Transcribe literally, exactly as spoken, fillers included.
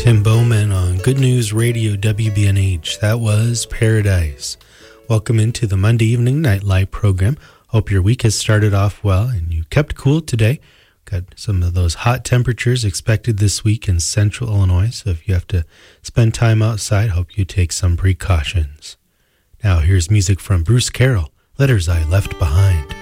Tim Bowman on Good News Radio W B N H. That was Paradise. Welcome into the Monday Evening Nightlight program. Hope your week has started off well and you kept cool today. Got some of those hot temperatures expected this week in central Illinois, so if you have to spend time outside, hope you take some precautions. Now here's music from Bruce Carroll, Letters I Left Behind.